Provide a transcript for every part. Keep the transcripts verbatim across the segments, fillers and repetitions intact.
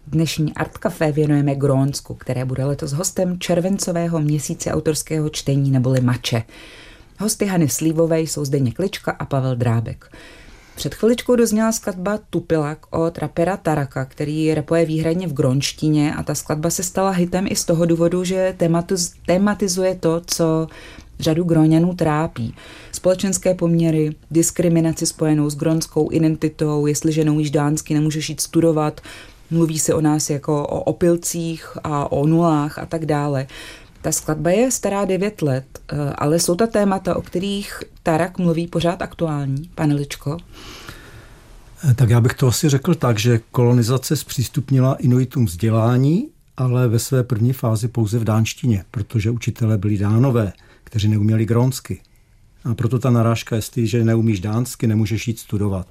Dnešní Art Café věnujeme Grónsku, které bude letos hostem červencového měsíce autorského čtení neboli Mače. Hosty Hany Slívové jsou Zdeněk Lička a Pavel Drábek. Před chviličkou dozněla skladba Tupilak od rapera Taraka, který rapuje výhradně v grónštině, a ta skladba se stala hitem i z toho důvodu, že tematiz- tematizuje to, co řadu Gróňanů trápí. Společenské poměry, diskriminaci spojenou s grónskou identitou, jestliže neumíš dánsky, nemůžeš jít studovat, mluví se o nás jako o opilcích a o nulách a tak dále. Ta skladba je stará devět let, ale jsou ta témata, o kterých Tarak mluví, pořád aktuální. Pane Ličko? Tak já bych to asi řekl tak, že kolonizace zpřístupnila Inuitům vzdělání, ale ve své první fázi pouze v dánštině, protože učitelé byli Dánové, kteří neuměli grónsky. A proto ta narážka je, že neumíš dánsky, nemůžeš jít studovat.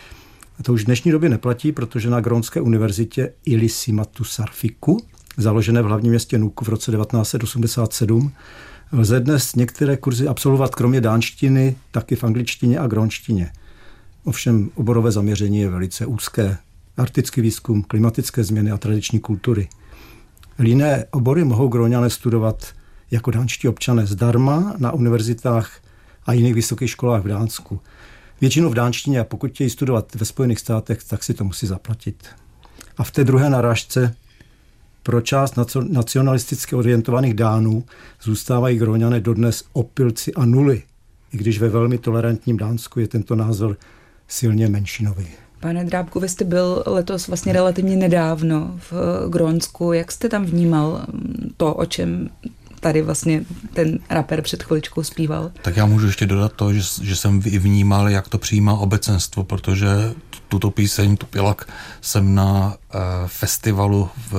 A to už v dnešní době neplatí, protože na Grónské univerzitě Ilisimatusarfiku, založené v hlavním městě Nuku v roce devatenáct set osmdesát sedm, lze dnes některé kurzy absolvovat kromě dánštiny, taky v angličtině a grónštině. Ovšem oborové zaměření je velice úzké. Arktický výzkum, klimatické změny a tradiční kultury. Jiné obory mohou Gróňané studovat jako dánští občané zdarma na univerzitách a jiných vysokých školách v Dánsku. Většinou v dánštině, a pokud chtějí studovat ve Spojených státech, tak si to musí zaplatit. A v té druhé narážce pro část nacionalisticky orientovaných Dánů zůstávají Gróňané dodnes opilci a nuly, i když ve velmi tolerantním Dánsku je tento názor silně menšinový. Pane Drábku, vy jste byl letos vlastně relativně nedávno v Grónsku. Jak jste tam vnímal to, o čem tady vlastně ten rapper před chviličkou zpíval? Tak já můžu ještě dodat to, že, že jsem i vnímal, jak to přijímá obecenstvo, protože tuto píseň Tupilak jsem na uh, festivalu v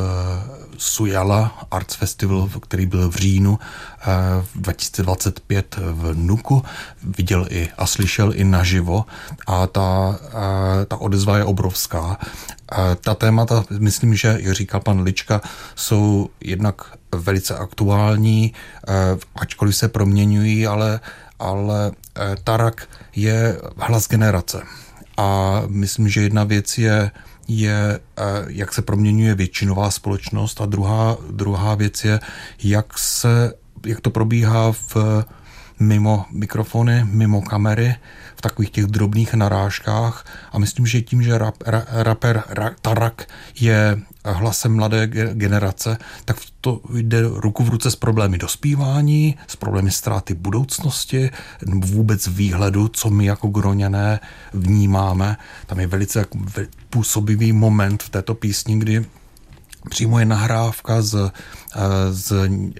Sujala, Arts Festival, který byl v říjnu uh, dva tisíce dvacet pět v Nuku, viděl i a slyšel i naživo, a ta, uh, ta odezva je obrovská. Uh, ta témata, myslím, že, jak říkal pan Lička, jsou jednak velice aktuální, uh, ačkoliv se proměňují, ale, ale uh, Tarak je hlas generace. A myslím, že jedna věc je, je, jak se proměňuje většinová společnost, a druhá, druhá věc je, jak, se, jak to probíhá v, mimo mikrofony, mimo kamery, v takových těch drobných narážkách. A myslím, že tím, že rap, ra, rapper ra, Tarak je hlasem mladé generace, tak to jde ruku v ruce s problémy dospívání, s problémy ztráty budoucnosti, vůbec výhledu, co my jako Gróňané vnímáme. Tam je velice působivý moment v této písni, kdy přímo je nahrávka z, z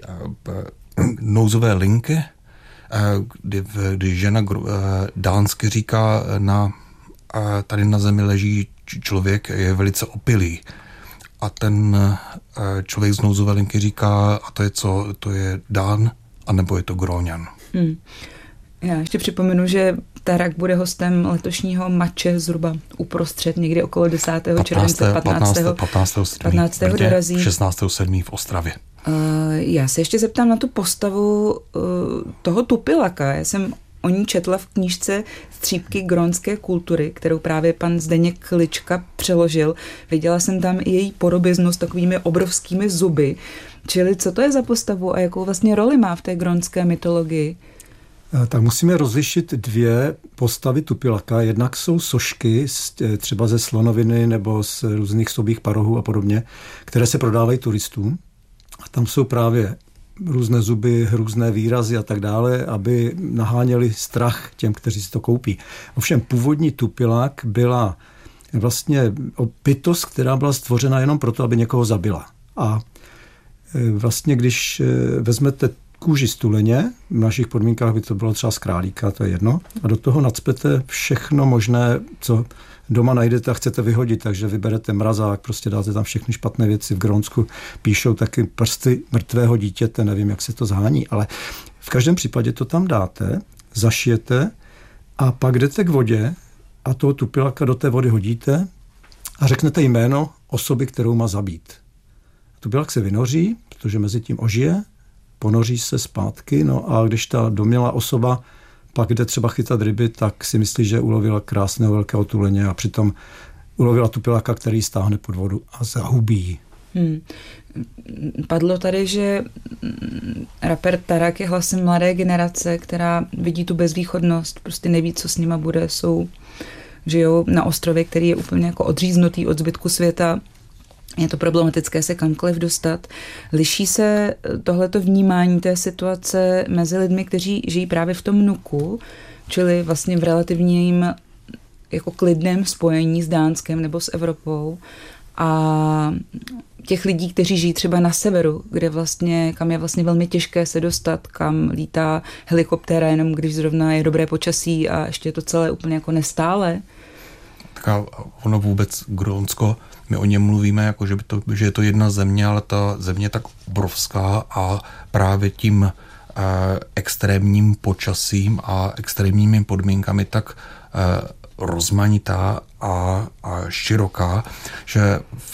nouzové linky, kdy, kdy žena dánsky říká, na, tady na zemi leží člověk, je velice opilý. A ten člověk z nouzové linky říká, a to je co, to je Dán, anebo je to Gróňan. Hmm. Já ještě připomenu, že Tarak bude hostem letošního Mače zhruba uprostřed, někdy okolo desátého července, patnáctého patnáctého dorazí. šestnáctého sedmého v Ostravě. Uh, já se ještě zeptám na tu postavu uh, toho Tupilaka. Já jsem o ní četla v knížce Střípky grónské kultury, kterou právě pan Zdeněk Lička přeložil. Viděla jsem tam i její podobiznu s takovými obrovskými zuby. Čili co to je za postavu a jakou vlastně roli má v té grónské mytologii? Tak musíme rozlišit dvě postavy Tupilaka. Jednak jsou sošky třeba ze slonoviny nebo z různých sobých parohů a podobně, které se prodávají turistům. A tam jsou právě různé zuby, různé výrazy a tak dále, aby naháněli strach těm, kteří si to koupí. Ovšem původní Tupilak byla vlastně bytost, která byla stvořena jenom proto, aby někoho zabila. A vlastně, když vezmete kůži z tuleně, v našich podmínkách by to bylo třeba z králíka, to je jedno, a do toho nacpete všechno možné, co doma najdete a chcete vyhodit, takže vyberete mrazák, prostě dáte tam všechny špatné věci. V Grónsku píšou taky prsty mrtvého dítěte, nevím, jak se to zhání, ale v každém případě to tam dáte, zašijete a pak jdete k vodě a toho Tupilaka do té vody hodíte a řeknete jméno osoby, kterou má zabít. Tupilak se vynoří, protože mezi tím ožije, ponoří se zpátky, no a když ta domnělá osoba pak jde třeba chytat ryby, tak si myslí, že ulovila krásného velkého tuleně a přitom ulovila tupilaka, který stáhne pod vodu a zahubí. Hmm. Padlo tady, že rapper Tarak je hlasem mladé generace, která vidí tu bezvýchodnost, prostě neví, co s nima bude, jsou, žijou na ostrově, který je úplně jako odříznutý od zbytku světa. Je to problematické se kamkoliv dostat. Liší se tohleto vnímání té situace mezi lidmi, kteří žijí právě v tom Nuku, čili vlastně v relativním jako klidném spojení s Dánskem nebo s Evropou, a těch lidí, kteří žijí třeba na severu, kde vlastně, kam je vlastně velmi těžké se dostat, kam lítá helikoptéra jenom když zrovna je dobré počasí a ještě je to celé úplně jako nestále. Tak a ono vůbec Grónsko, my o něm mluvíme jako, že, by to, že je to jedna země, ale ta země je tak obrovská a právě tím eh, extrémním počasím a extrémními podmínkami tak eh, rozmanitá a, a široká, že v,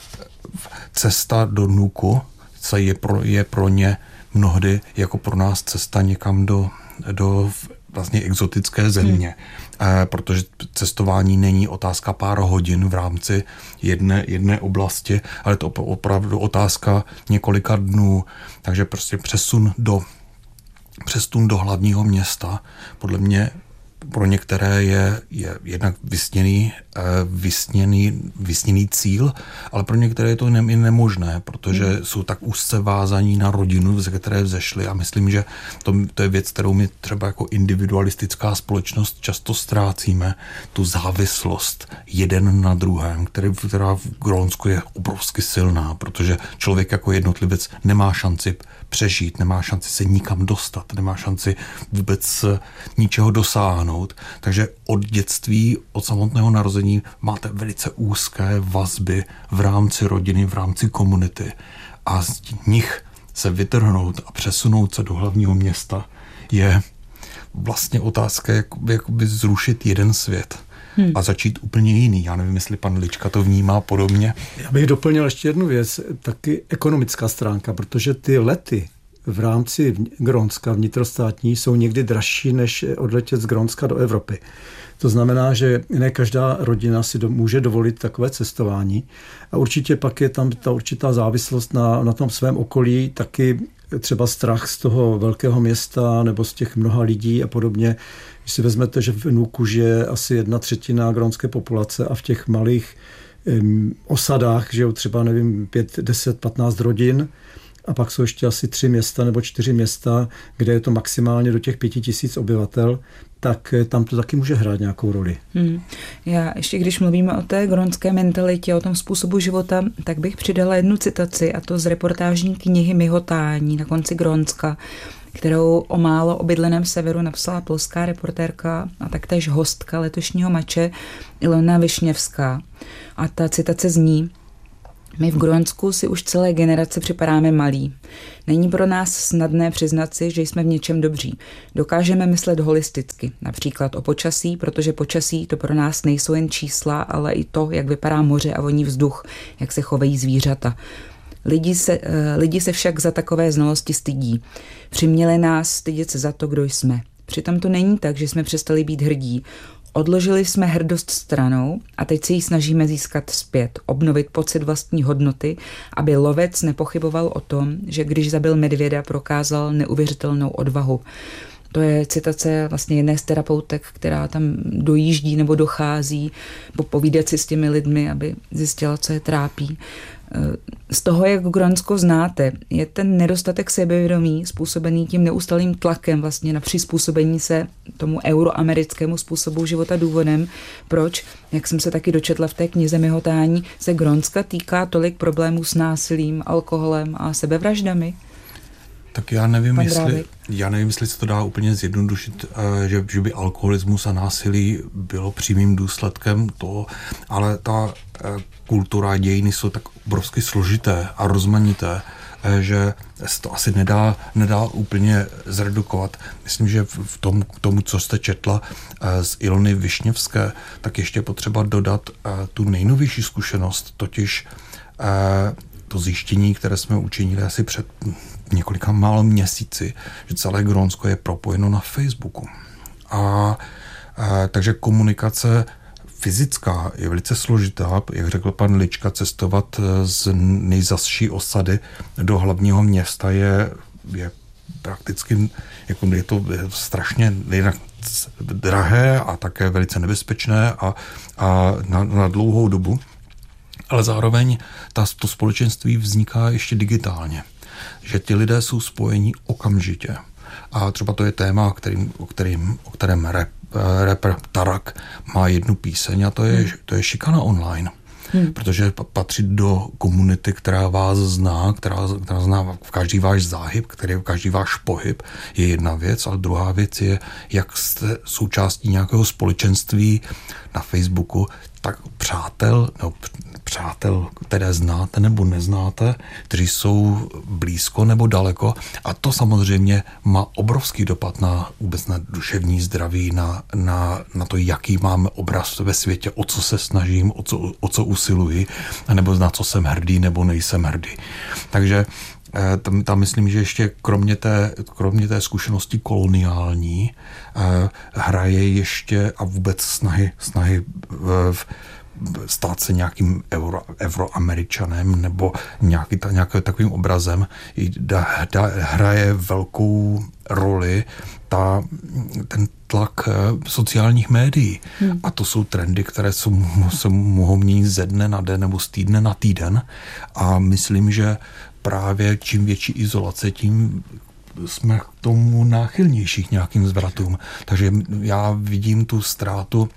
v cesta do Nuku je pro, je pro ně mnohdy jako pro nás cesta někam do, do vlastně exotické země. Hmm. E, protože cestování není otázka pár hodin v rámci jedné, jedné oblasti, ale je to opravdu otázka několika dnů. Takže prostě přesun do, přesun do hlavního města podle mě pro některé je, je jednak vysněný, vysněný, vysněný cíl, ale pro některé je to ne, i nemožné, protože hmm. jsou tak úzce vázaní na rodinu, ze které vzešli, a myslím, že to, to je věc, kterou my třeba jako individualistická společnost často ztrácíme, tu závislost jeden na druhém, který, která v Grónsku je obrovsky silná, protože člověk jako jednotlivec nemá šanci přežít, nemá šanci se nikam dostat, nemá šanci vůbec ničeho dosáhnout. Takže od dětství, od samotného narození máte velice úzké vazby v rámci rodiny, v rámci komunity, a z nich se vytrhnout a přesunout se do hlavního města je vlastně otázka, jakoby, jakoby zrušit jeden svět. Hmm. A začít úplně jiný. Já nevím, jestli pan Lička to vnímá podobně. Já bych doplnil ještě jednu věc, taky ekonomická stránka, protože ty lety v rámci Grónska vnitrostátní jsou někdy dražší, než odletět z Grónska do Evropy. To znamená, že ne každá rodina si do, může dovolit takové cestování, a určitě pak je tam ta určitá závislost na, na tom svém okolí, taky třeba strach z toho velkého města nebo z těch mnoha lidí a podobně. Když si vezmete, že v Nuku žije asi jedna třetina grónské populace a v těch malých um, osadách žijou třeba, nevím, pět, deset, patnáct rodin, a pak jsou ještě asi tři města nebo čtyři města, kde je to maximálně do těch pěti tisíc obyvatel, tak tam to taky může hrát nějakou roli. Hmm. Já ještě, když mluvíme o té grónské mentalitě, o tom způsobu života, tak bych přidala jednu citaci, a to z reportážní knihy Myhotání na konci Grónska, kterou o málo obydleném severu napsala polská reportérka a taktéž hostka letošního Mače Ilona Višněvská. A ta citace zní: My v Grónsku si už celé generace připadáme malí. Není pro nás snadné přiznat si, že jsme v něčem dobří. Dokážeme myslet holisticky, například o počasí, protože počasí to pro nás nejsou jen čísla, ale i to, jak vypadá moře a voní vzduch, jak se chovají zvířata. Lidi se, lidi se však za takové znalosti stydí. Přiměli nás stydět se za to, kdo jsme. Přitom to není tak, že jsme přestali být hrdí. Odložili jsme hrdost stranou a teď se ji snažíme získat zpět, obnovit pocit vlastní hodnoty, aby lovec nepochyboval o tom, že když zabil medvěda, prokázal neuvěřitelnou odvahu. To je citace vlastně jedné z terapeutek, která tam dojíždí nebo dochází popovídat si s těmi lidmi, aby zjistila, co je trápí. Z toho, jak Grónsko znáte, je ten nedostatek sebevědomí způsobený tím neustálým tlakem vlastně na přizpůsobení se tomu euroamerickému způsobu života důvodem, proč, jak jsem se taky dočetla v té knize Myhotání, se Grónska týká tolik problémů s násilím, alkoholem a sebevraždami? Tak já nevím, jestli, já nevím, jestli se to dá úplně zjednodušit, že, že by alkoholismus a násilí bylo přímým důsledkem toho, ale ta kultura a dějiny jsou tak obrovsky složité a rozmanité, že se to asi nedá, nedá úplně zredukovat. Myslím, že v tom, tomu, co jste četla z Ilony Višněvské, tak ještě potřeba dodat tu nejnovější zkušenost, totiž to zjištění, které jsme učinili asi před několika málo měsíci, že celé Grónsko je propojeno na Facebooku. A, a takže komunikace fyzická, je velice složitá, jak řekl pan Lička, cestovat z nejzasší osady do hlavního města je, je prakticky, jako je to, je to strašně jinak drahé a také velice nebezpečné a, a na, na dlouhou dobu. Ale zároveň ta, to společenství vzniká ještě digitálně. Že ti lidé jsou spojení okamžitě. A třeba to je téma, kterým, o, kterým, o kterém rap, rapper Tarak má jednu píseň a to je, hmm. to je šikana online. Hmm. Protože patří do komunity, která vás zná, která, která zná v každý váš záhyb, který v každý váš pohyb, je jedna věc, ale druhá věc je, jak jste součástí nějakého společenství na Facebooku, tak přátel, no, přátel, které znáte nebo neznáte, kteří jsou blízko nebo daleko a to samozřejmě má obrovský dopad na vůbec na duševní zdraví, na, na, na to, jaký máme obraz ve světě, o co se snažím, o co, o co usiluji, nebo na co jsem hrdý nebo nejsem hrdý. Takže tam, tam myslím, že ještě kromě té, kromě té zkušenosti koloniální hraje ještě a vůbec snahy, snahy v, stát se nějakým euro, euroameričanem nebo nějaký, nějakým takovým obrazem, da, da, hraje velkou roli ta, ten tlak sociálních médií. Hmm. A to jsou trendy, které se, se mohou měnit ze dne na den nebo z týdne na týden. A myslím, že právě čím větší izolace, tím jsme k tomu náchylnější k nějakým zvratům. Takže já vidím tu ztrátu.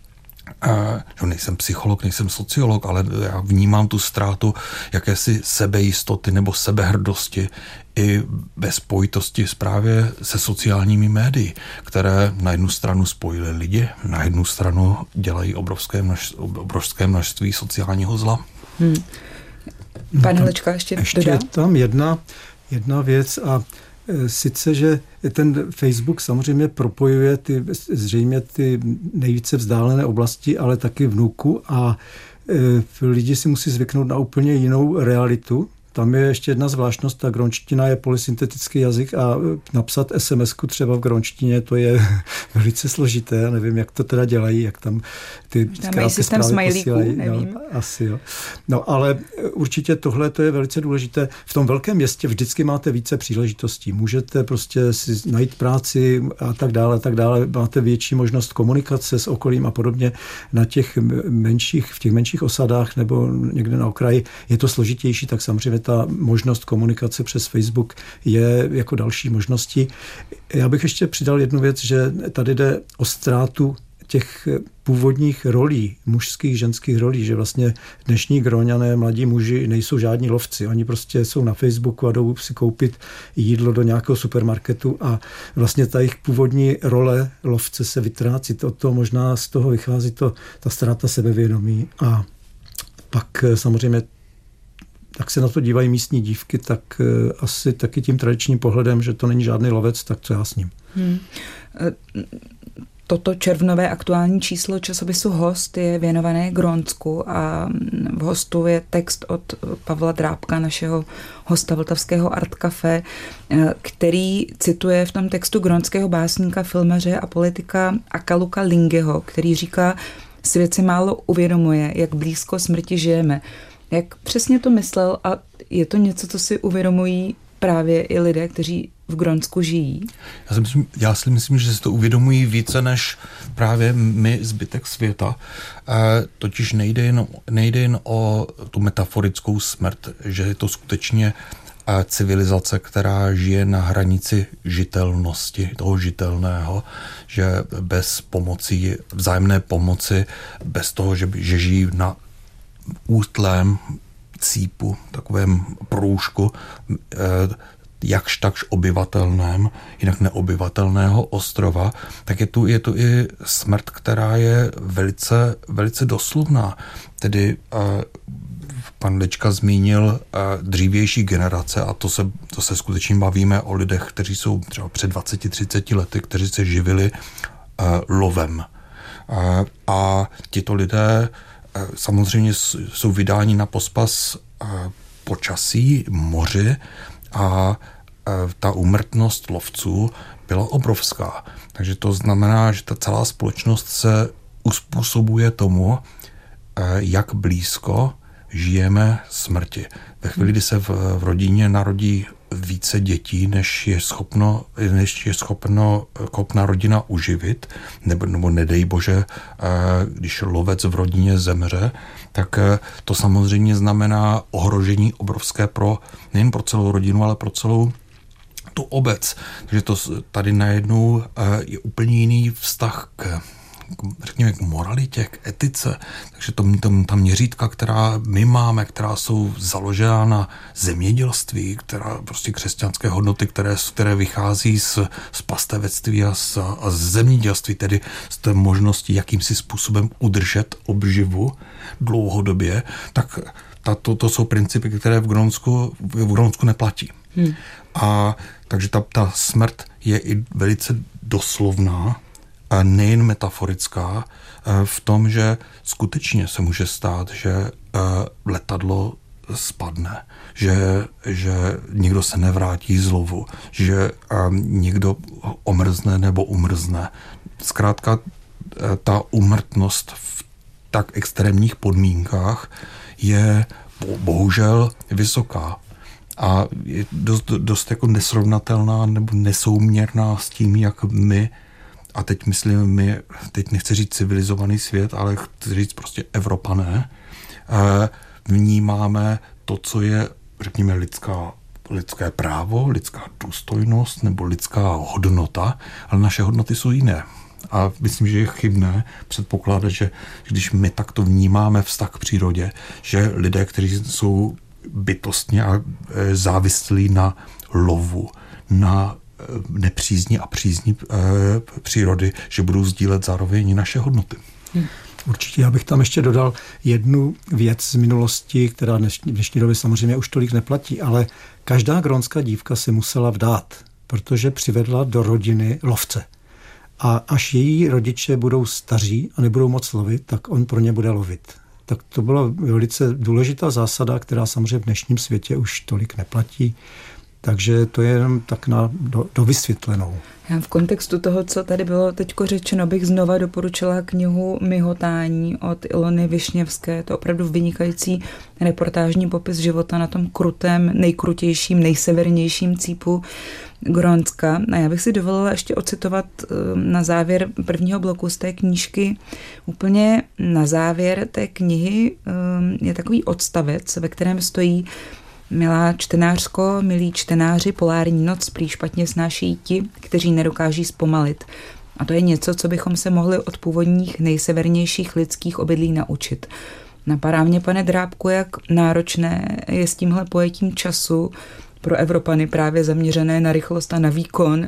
Uh, nejsem psycholog, nejsem sociolog, ale já vnímám tu ztrátu jakési sebejistoty nebo sebehrdosti i ve spojitosti právě se sociálními médii, které na jednu stranu spojily lidi, na jednu stranu dělají obrovské množství, obrovské množství sociálního zla. Hmm. Pane Lička, ještě, ještě dodá? je tam jedna, jedna věc a sice, že ten Facebook samozřejmě propojuje ty, zřejmě ty nejvíce vzdálené oblasti, ale taky vnuku a e, lidi si musí zvyknout na úplně jinou realitu. Tam je ještě jedna zvláštnost, ta gronština je polysyntetický jazyk a napsat es em esku třeba v gronštině, to je velice složité, já nevím, jak to teda dělají, jak tam ty krátké zprávy posílají. Nevím. No, asi jo. No, ale určitě tohle to je velice důležité. V tom velkém městě vždycky máte více příležitostí. Můžete prostě si najít práci a tak dále, a tak dále. Máte větší možnost komunikace s okolím a podobně. Na těch menších, v těch menších osadách nebo někde na okraji je to složitější, tak samozřejmě ta možnost komunikace přes Facebook je jako další možnosti. Já bych ještě přidal jednu věc, že tady jde o ztrátu těch původních rolí, mužských, ženských rolí, že vlastně dnešní Gróňané, mladí muži nejsou žádní lovci. Oni prostě jsou na Facebooku a jdou si koupit jídlo do nějakého supermarketu a vlastně ta jejich původní role lovce se vytrácí. To, to možná z toho vychází to, ta ztráta sebevědomí a pak samozřejmě tak se na to dívají místní dívky, tak uh, asi taky tím tradičním pohledem, že to není žádný lovec, tak co já s ním. Hmm. Toto červnové aktuální číslo časopisu Host je věnované Grónsku a v Hostu je text od Pavla Drábka, našeho hosta Vltavského Art Café, který cituje v tom textu grónského básníka, filmaře a politika Akaluka Lingeho, který říká, svět si málo uvědomuje, jak blízko smrti žijeme. Jak přesně to myslel a je to něco, co si uvědomují právě i lidé, kteří v Grónsku žijí? Já si myslím, já si myslím, že si to uvědomují více než právě my, zbytek světa. E, totiž nejde jen, nejde jen o tu metaforickou smrt, že je to skutečně civilizace, která žije na hranici žitelnosti, toho žitelného, že bez pomoci, vzájemné pomoci, bez toho, že, že žijí na útlém cípu, takovém průžku, jakž takž obyvatelném, jinak neobyvatelného ostrova, tak je tu, je tu i smrt, která je velice, velice doslovná. Tedy pan Lička zmínil dřívější generace a to se, to se skutečně bavíme o lidech, kteří jsou třeba před dvaceti třiceti lety, kteří se živili lovem. A tito lidé samozřejmě jsou vydáni na pospas počasí, moři a ta úmrtnost lovců byla obrovská. Takže to znamená, že ta celá společnost se uspůsobuje tomu, jak blízko žijeme smrti. Ve chvíli, kdy se v, v rodině narodí více dětí, než je schopno, než je schopno schopná rodina uživit, nebo, nebo nedej bože, když lovec v rodině zemře, tak to samozřejmě znamená ohrožení obrovské pro, nejen pro celou rodinu, ale pro celou tu obec. Takže to tady najednou je úplně jiný vztah k řekněme k moralitě, k etice. Takže to, to, ta měřítka, která my máme, která jsou založená na zemědělství, která prostě křesťanské hodnoty, které, které vychází z, z pastevectví a z, a z zemědělství, tedy z té možnosti, jakýmsi způsobem udržet obživu dlouhodobě, tak ta, to, to jsou principy, které v Grónsku, v Grónsku neplatí. Hmm. A takže ta, ta smrt je i velice doslovná, a nejen metaforická, v tom, že skutečně se může stát, že letadlo spadne, že, že nikdo se nevrátí z lovu, že někdo omrzne nebo umrzne. Zkrátka ta úmrtnost v tak extrémních podmínkách je bohužel vysoká a je dost, dost jako nesrovnatelná nebo nesouměrná s tím, jak my, a teď myslím my, teď nechci říct civilizovaný svět, ale chci říct prostě Evropané, vnímáme to, co je, řekněme, lidská, lidské právo, lidská důstojnost nebo lidská hodnota, ale naše hodnoty jsou jiné. A myslím, že je chybné předpokládat, že když my takto vnímáme vztah k přírodě, že lidé, kteří jsou bytostně a závislí na lovu, na nepřízni a přízni e, přírody, že budou sdílet zároveň i naše hodnoty. Hmm. Určitě, já bych tam ještě dodal jednu věc z minulosti, která v dnešní době samozřejmě už tolik neplatí, ale každá grónská dívka se musela vdát, protože přivedla do rodiny lovce. A až její rodiče budou staří a nebudou moc lovit, tak on pro ně bude lovit. Tak to byla velice důležitá zásada, která samozřejmě v dnešním světě už tolik neplatí. Takže to je jenom tak na do, do vysvětlenou. Já v kontextu toho, co tady bylo teďko řečeno, bych znova doporučila knihu Myhotání od Ilony Višněvské. To je opravdu vynikající reportážní popis života na tom krutém, nejkrutějším, nejsevernějším cípu Grónska. A já bych si dovolila ještě ocitovat na závěr prvního bloku z té knížky. Úplně na závěr té knihy je takový odstavec, ve kterém stojí: milá čtenářko, milí čtenáři, polární noc prý špatně snáší ti, kteří nedokáží zpomalit. A to je něco, co bychom se mohli od původních nejsevernějších lidských obydlí naučit. Napadá mě, pane Drábku, jak náročné je s tímhle pojetím času pro Evropany právě zaměřené na rychlost a na výkon.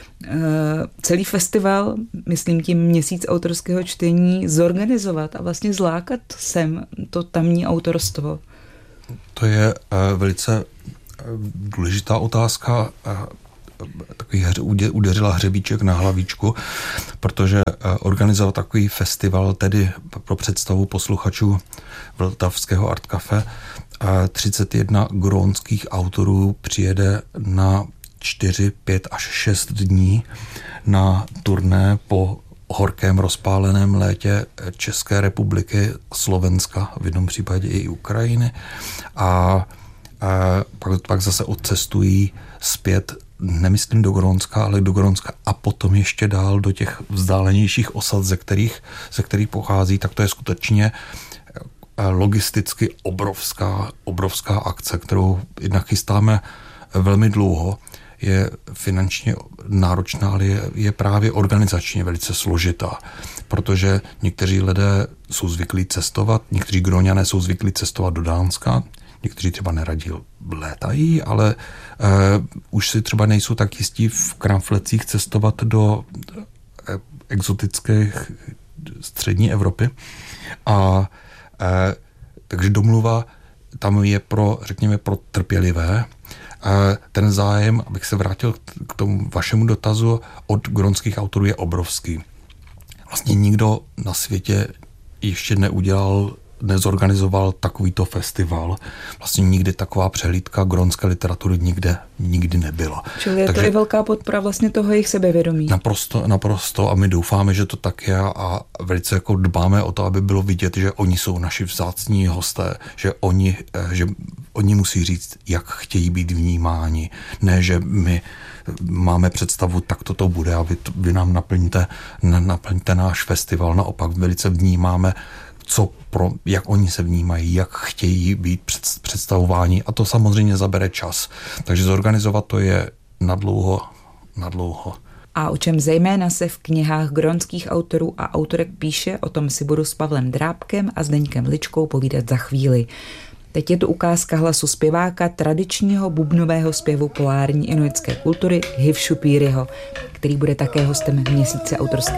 Celý festival, myslím tím měsíc autorského čtení, zorganizovat a vlastně zlákat sem to tamní autorstvo. To je velice důležitá otázka, takový udeřila hřebíček na hlavičku, protože organizovat takový festival, tedy pro představu posluchačů Vltavského Art Café, třicet jedna grónských autorů přijede na čtyři, pět až šest dní na turné po horkém rozpáleném létě České republiky, Slovenska, v jednom případě i Ukrajiny. A, a pak, pak zase odcestují zpět, nemyslím do Grónska, ale do Grónska a potom ještě dál do těch vzdálenějších osad, ze kterých, ze kterých pochází, tak to je skutečně logisticky obrovská, obrovská akce, kterou jednak chystáme velmi dlouho. Je finančně náročná, ale je, je právě organizačně velice složitá, protože někteří lidé jsou zvyklí cestovat, někteří Gróňané jsou zvyklí cestovat do Dánska, někteří třeba neradí létají, ale eh, už si třeba nejsou tak jistí v kramflecích cestovat do eh, exotické střední Evropy. A eh, takže domluva tam je pro, řekněme, pro trpělivé. Ten zájem, abych se vrátil k tomu vašemu dotazu, od grónských autorů je obrovský. Vlastně nikdo na světě ještě neudělal nezorganizoval takovýto festival. Vlastně nikdy taková přehlídka grónské literatury nikde nikdy nebyla. Čili je Takže to i velká podpora vlastně toho jejich sebevědomí. Naprosto, naprosto a my doufáme, že to tak je a velice jako dbáme o to, aby bylo vidět, že oni jsou naši vzácní hosté, že oni, že oni musí říct, jak chtějí být vnímáni. Ne, že my máme představu, tak toto bude a vy, vy nám naplňte, naplňte náš festival. Naopak velice vnímáme, co pro, jak oni se vnímají, jak chtějí být před, představováni a to samozřejmě zabere čas. Takže zorganizovat to je nadlouho, nadlouho. A o čem zejména se v knihách grónských autorů a autorek píše, o tom si budu s Pavlem Drábkem a Zdeňkem Ličkou povídat za chvíli. Teď je tu ukázka hlasu zpěváka tradičního bubnového zpěvu polární inuitské kultury Hivšupíryho, který bude také hostem měsíce autorské